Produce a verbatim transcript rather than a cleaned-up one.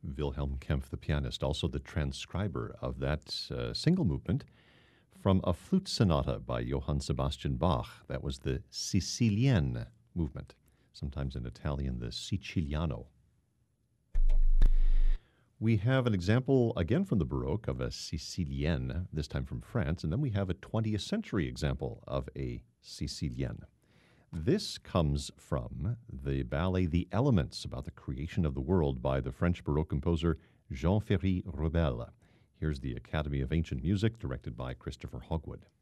Wilhelm Kempff, the pianist, also the transcriber of that uh, single movement from a flute sonata by Johann Sebastian Bach. That was the Sicilienne movement, sometimes in Italian, the Siciliano. We have an example, again from the Baroque, of a Sicilienne, this time from France, and then we have a twentieth century example of a Sicilienne. This comes from the ballet The Elements, about the creation of the world by the French Baroque composer Jean Ferry Rebel. Here's the Academy of Ancient Music, directed by Christopher Hogwood.